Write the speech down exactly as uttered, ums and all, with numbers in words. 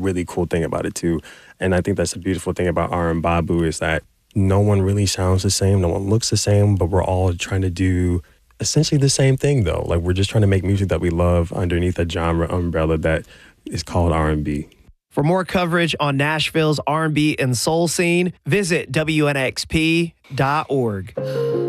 really cool thing about it too. And I think that's the beautiful thing about R and Babu is that no one really sounds the same, no one looks the same, but we're all trying to do essentially the same thing though. Like we're just trying to make music that we love underneath a genre umbrella that is called R and B. For more coverage on Nashville's R and B and soul scene, visit W N X P dot org.